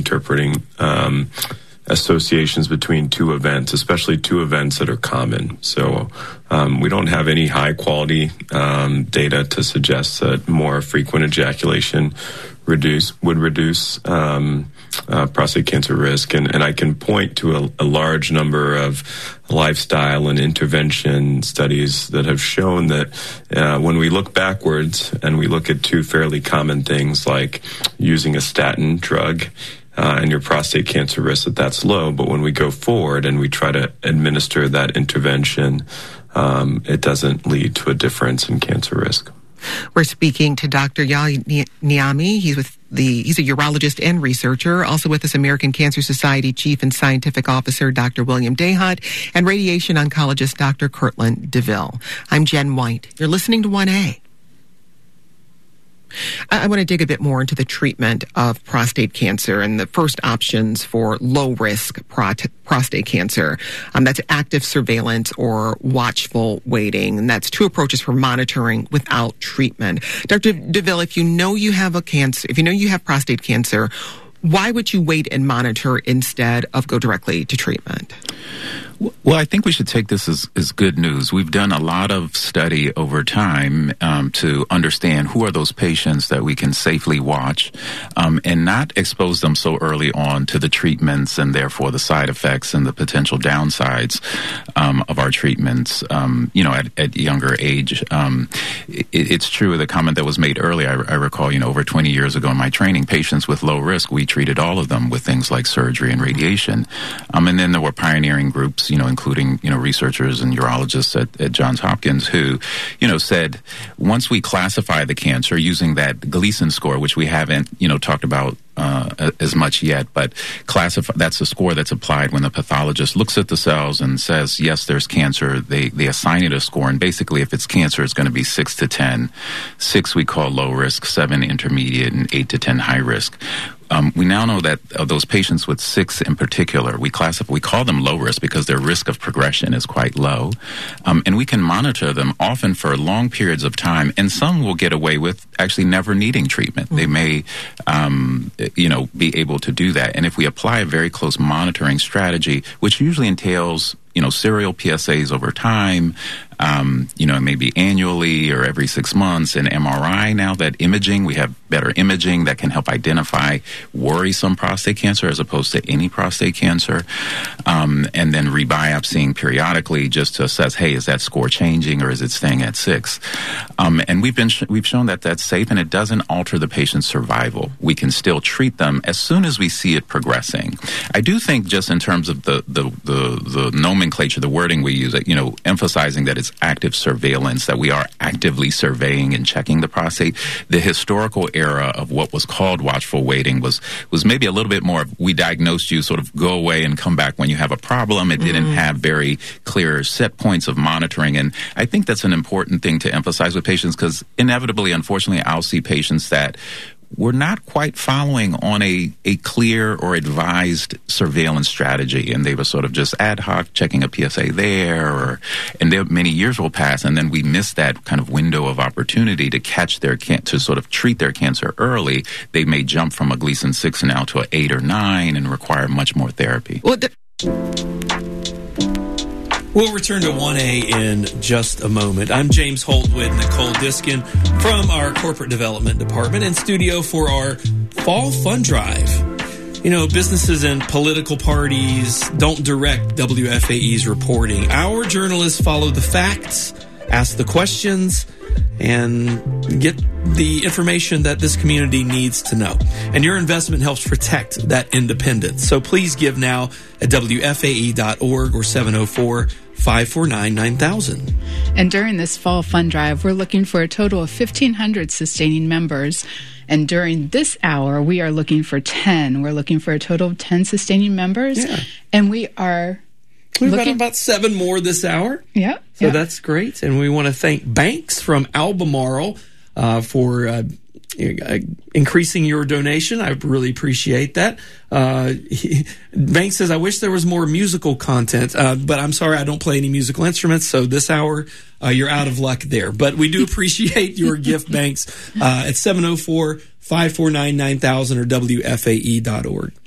interpreting associations between two events, especially two events that are common. So we don't have any high-quality data to suggest that more frequent ejaculation would reduce prostate cancer risk. And I can point to a large number of lifestyle and intervention studies that have shown that when we look backwards and we look at two fairly common things like using a statin drug, and your prostate cancer risk, that's low. But when we go forward and we try to administer that intervention, it doesn't lead to a difference in cancer risk. We're speaking to Dr. Yahya Niami. He's a urologist and researcher. Also with us, American Cancer Society Chief and Scientific Officer, Dr. William Dayhunt, and radiation oncologist, Dr. Kirtland DeVille. I'm Jen White. You're listening to 1A. I want to dig a bit more into the treatment of prostate cancer and the first options for low-risk prostate cancer. That's active surveillance or watchful waiting, and that's two approaches for monitoring without treatment. Dr. DeVille, if you know you have prostate cancer, why would you wait and monitor instead of go directly to treatment? Well, I think we should take this as good news. We've done a lot of study over time to understand who are those patients that we can safely watch and not expose them so early on to the treatments and therefore the side effects and the potential downsides of our treatments, at younger age. It's true, the comment that was made earlier, I recall, over 20 years ago in my training, patients with low risk, we treated all of them with things like surgery and radiation. And then there were pioneering groups, including, researchers and urologists at Johns Hopkins who, said once we classify the cancer using that Gleason score, which we haven't, talked about as much yet, but that's a score that's applied when the pathologist looks at the cells and says, yes, there's cancer. They assign it a score, and basically if it's cancer, it's going to be 6 to 10. 6 we call low risk, 7 intermediate, and 8 to 10 high risk. We now know that those patients with 6 in particular, we call them low risk because their risk of progression is quite low. And we can monitor them often for long periods of time, and some will get away with actually never needing treatment. They may, be able to do that. And if we apply a very close monitoring strategy, which usually entails serial PSAs over time, maybe annually or every 6 months, and MRI now that imaging, we have better imaging that can help identify worrisome prostate cancer as opposed to any prostate cancer, and then rebiopsying periodically just to assess, hey, is that score changing or is it staying at 6? And we've shown that that's safe and it doesn't alter the patient's survival. We can still treat them as soon as we see it progressing. I do think just in terms of the nomenclature, the wording we use, emphasizing that it's active surveillance, that we are actively surveying and checking the prostate. The historical era of what was called watchful waiting was maybe a little bit more of we diagnosed you, sort of go away and come back when you have a problem. It didn't have very clear set points of monitoring. And I think that's an important thing to emphasize with patients because inevitably, unfortunately, I'll see patients that we're not quite following on a clear or advised surveillance strategy, and they were sort of just ad hoc checking a PSA there, and there many years will pass, and then we miss that kind of window of opportunity to catch to sort of treat their cancer early. They may jump from a Gleason 6 now to an 8 or 9 and require much more therapy. We'll return to 1A in just a moment. I'm James Holt with Nicole Diskin from our Corporate Development Department in studio for our Fall Fund Drive. Businesses and political parties don't direct WFAE's reporting. Our journalists follow the facts, ask the questions, and get the information that this community needs to know. And your investment helps protect that independence. So please give now at WFAE.org or 704-549-9000. And during this fall fund drive, we're looking for a total of 1,500 sustaining members. And during this hour, we are looking for 10. We're looking for a total of 10 sustaining members. Yeah. And we've got about 7 more this hour. Yeah. So that's great. And we want to thank Banks from Albemarle for increasing your donation. I really appreciate that. Banks says, I wish there was more musical content, but I'm sorry, I don't play any musical instruments, so this hour, you're out of luck there. But we do appreciate your gift, Banks, at 704-549-9000 or WFAE.org.